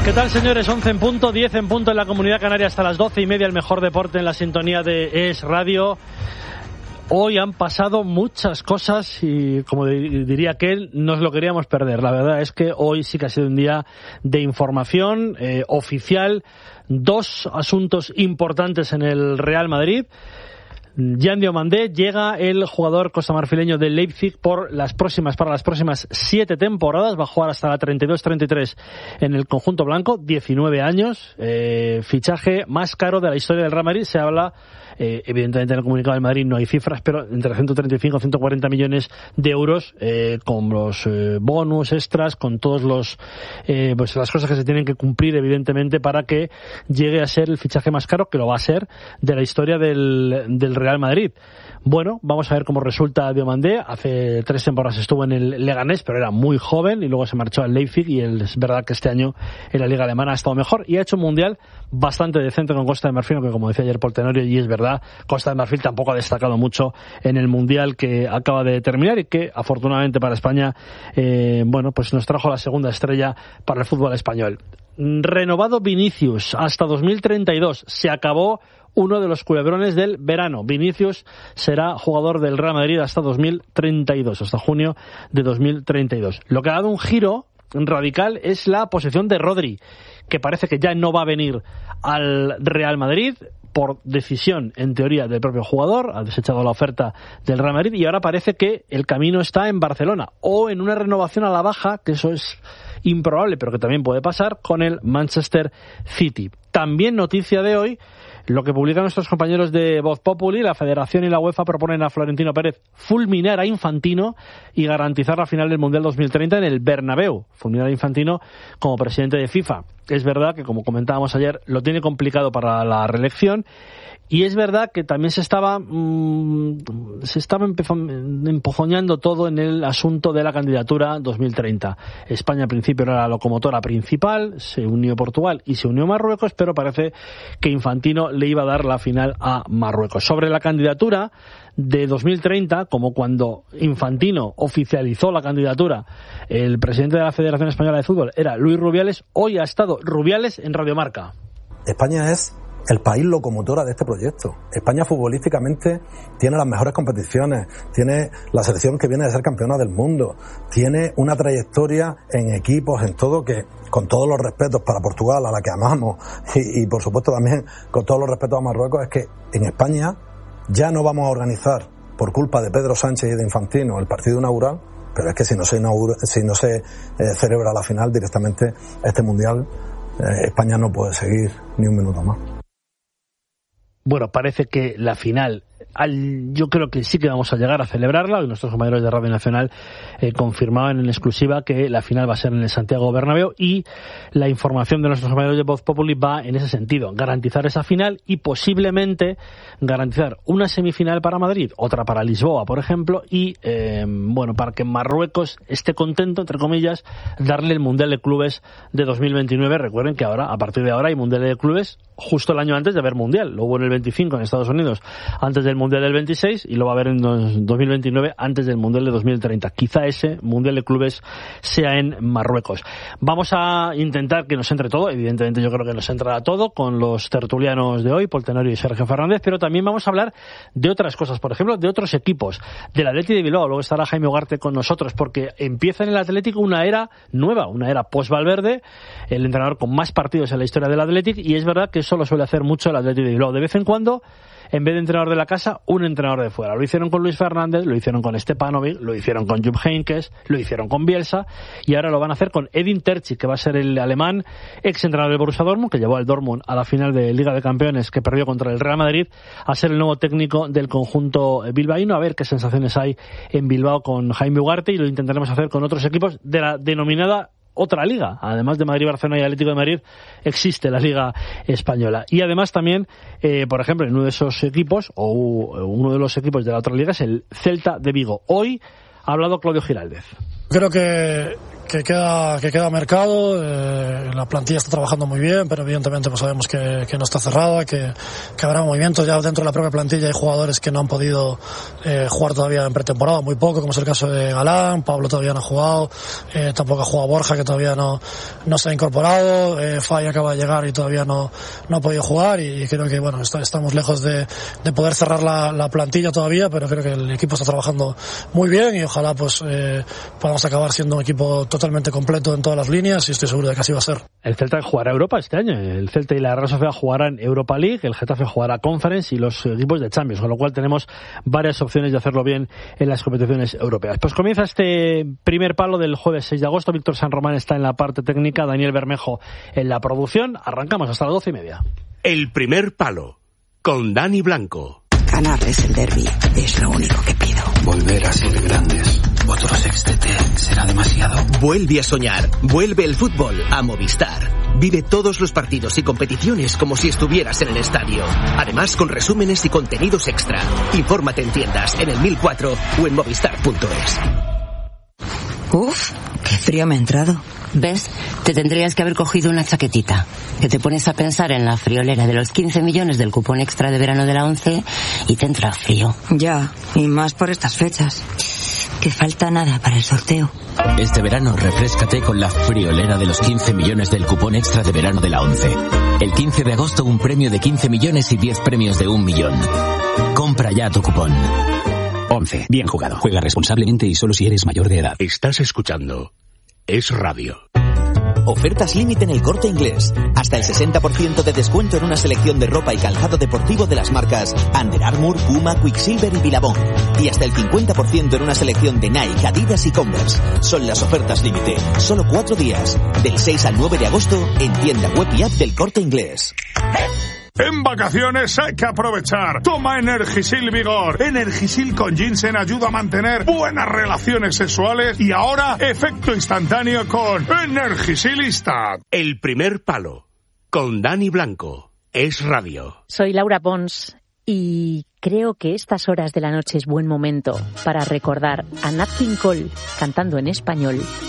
¿Qué tal, señores? 11 en punto, 10 en punto en la Comunidad Canaria, hasta las 12:30, el mejor deporte en la sintonía de Es Radio. Hoy han pasado muchas cosas y, como diría aquel, nos lo queríamos perder. La verdad es que hoy sí que ha sido un día de información oficial. Dos asuntos importantes en el Real Madrid. Yan Diomandé, llega el jugador costamarfileño del Leipzig para las próximas 7 temporadas, va a jugar hasta la 32-33 en el conjunto blanco, 19 años, fichaje más caro de la historia del Real Madrid. Se habla, evidentemente en el comunicado del Madrid no hay cifras, pero entre 135 y 140 millones de euros, con los bonus extras, con todos los pues las cosas que se tienen que cumplir, evidentemente, para que llegue a ser el fichaje más caro, que lo va a ser, de la historia del Real Madrid. Bueno, vamos a ver cómo resulta Diomandé. Hace 3 temporadas estuvo en el Leganés, pero era muy joven, y luego se marchó al Leipzig, y es verdad que este año en la Liga Alemana ha estado mejor y ha hecho un mundial bastante decente con Costa de Marfil, aunque, como decía ayer Paul Tenorio, y es verdad, Costa de Marfil tampoco ha destacado mucho en el mundial que acaba de terminar y que, afortunadamente para España, bueno, pues nos trajo la segunda estrella para el fútbol español. Renovado Vinicius hasta 2032. Se acabó uno de los culebrones del verano. Vinicius será jugador del Real Madrid hasta 2032, hasta junio de 2032. Lo que ha dado un giro radical es la posición de Rodri, que parece que ya no va a venir al Real Madrid por decisión, en teoría, del propio jugador. Ha desechado la oferta del Real Madrid y ahora parece que el camino está en Barcelona o en una renovación a la baja, que eso es improbable, pero que también puede pasar, con el Manchester City. También noticia de hoy, lo que publican nuestros compañeros de Voz Populi: la Federación y la UEFA proponen a Florentino Pérez fulminar a Infantino y garantizar la final del Mundial 2030 en el Bernabéu. Fulminar a Infantino como presidente de FIFA. Es verdad que, como comentábamos ayer, lo tiene complicado para la reelección, y es verdad que también se estaba empujoneando todo en el asunto de la candidatura 2030. España al principio era la locomotora principal, se unió Portugal y se unió Marruecos, pero parece que Infantino le iba a dar la final a Marruecos. Sobre la candidatura de 2030, como cuando Infantino oficializó la candidatura, el presidente de la Federación Española de Fútbol era Luis Rubiales. Hoy ha estado Rubiales en Radio Marca. España es el país locomotora de este proyecto. España futbolísticamente tiene las mejores competiciones, tiene la selección que viene de ser campeona del mundo, tiene una trayectoria en equipos, en todo, que, con todos los respetos para Portugal, a la que amamos, y por supuesto también con todos los respetos a Marruecos, es que en España ya no vamos a organizar, por culpa de Pedro Sánchez y de Infantino, el partido inaugural, pero es que si no se celebra la final directamente, este mundial, España no puede seguir ni un minuto más. Bueno, parece que la final, yo creo que sí que vamos a llegar a celebrarla. Hoy nuestros compañeros de Radio Nacional confirmaban en exclusiva que la final va a ser en el Santiago Bernabéu, y la información de nuestros compañeros de Voz Populi va en ese sentido: garantizar esa final y posiblemente garantizar una semifinal para Madrid, otra para Lisboa, por ejemplo, y bueno, para que Marruecos esté contento, entre comillas, darle el Mundial de Clubes de 2029. Recuerden que ahora, a partir de ahora, hay Mundial de Clubes justo el año antes de haber Mundial. Lo hubo en el 25 en Estados Unidos, antes del Mundial del 26, y lo va a haber en 2029 antes del Mundial de 2030. Quizá ese Mundial de Clubes sea en Marruecos. Vamos a intentar que nos entre todo. Evidentemente yo creo que nos entrará todo con los tertulianos de hoy, Paul Tenorio y Sergio Fernández, pero también vamos a hablar de otras cosas, por ejemplo, de otros equipos, del Athletic de Bilbao. Luego estará Jaime Ugarte con nosotros, porque empieza en el Atlético una era nueva, una era post-Valverde, el entrenador con más partidos en la historia del Athletic, y es verdad que eso lo suele hacer mucho el Athletic de Bilbao. De vez en cuando, en vez de entrenador de la casa, un entrenador de fuera. Lo hicieron con Luis Fernández, lo hicieron con Stepanovic, lo hicieron con Jupp Heynckes, lo hicieron con Bielsa, y ahora lo van a hacer con Edin Terzic, que va a ser el alemán, ex entrenador del Borussia Dortmund, que llevó al Dortmund a la final de Liga de Campeones, que perdió contra el Real Madrid, a ser el nuevo técnico del conjunto bilbaíno. A ver qué sensaciones hay en Bilbao con Jaime Ugarte, y lo intentaremos hacer con otros equipos de la denominada otra liga. Además de Madrid, Barcelona y Atlético de Madrid, existe la Liga Española. Y además también, por ejemplo, en uno de esos equipos, o uno de los equipos de la otra liga, es el Celta de Vigo. Hoy ha hablado Claudio Giraldez. Creo que que queda mercado. La plantilla está trabajando muy bien, pero evidentemente pues sabemos que no está cerrada, que habrá movimientos ya dentro de la propia plantilla. Hay jugadores que no han podido jugar todavía en pretemporada, muy poco, como es el caso de Galán. Pablo todavía no ha jugado, tampoco ha jugado Borja, que todavía no se ha incorporado. Fay acaba de llegar y todavía no ha podido jugar, y creo que bueno, estamos lejos de poder cerrar la plantilla todavía, pero creo que el equipo está trabajando muy bien y ojalá pues podamos acabar siendo un equipo totalmente completo en todas las líneas, y estoy seguro de que así va a ser. El Celta jugará Europa este año. El Celta y la Real Sociedad jugarán Europa League, el Getafe jugará Conference y los equipos de Champions, con lo cual tenemos varias opciones de hacerlo bien en las competiciones europeas. Pues comienza este primer palo del jueves 6 de agosto. Víctor San Román está en la parte técnica, Daniel Bermejo en la producción. Arrancamos hasta las 12:30. El primer palo, con Dani Blanco. Ganarles el derbi es lo único que pido. Volver a ser grandes. Otro sextete será demasiado. Vuelve a soñar. Vuelve el fútbol a Movistar. Vive todos los partidos y competiciones como si estuvieras en el estadio. Además, con resúmenes y contenidos extra. Infórmate en tiendas, en el 1004 o en movistar.es. Uf, qué frío me ha entrado. ¿Ves? Te tendrías que haber cogido una chaquetita. Que te pones a pensar en la friolera de los 15 millones del cupón extra de verano de la ONCE y te entra frío. Ya, y más por estas fechas. Que falta nada para el sorteo. Este verano refréscate con la friolera de los 15 millones del cupón extra de verano de la ONCE. El 15 de agosto un premio de 15 millones y 10 premios de 1 millón. Compra ya tu cupón. 11. Bien jugado. Juega responsablemente y solo si eres mayor de edad. Estás escuchando Es Radio. Ofertas límite en El Corte Inglés. Hasta el 60% de descuento en una selección de ropa y calzado deportivo de las marcas Under Armour, Puma, Quicksilver y Billabong. Y hasta el 50% en una selección de Nike, Adidas y Converse. Son las ofertas límite. Solo 4 días. Del 6 al 9 de agosto en tienda web y app del Corte Inglés. En vacaciones hay que aprovechar. Toma Energisil Vigor. Energisil con ginseng ayuda a mantener buenas relaciones sexuales y ahora efecto instantáneo con Energisil Instant. El primer palo, con Dani Blanco. Es Radio. Soy Laura Pons y creo que estas horas de la noche es buen momento para recordar a Nat King Cole cantando en español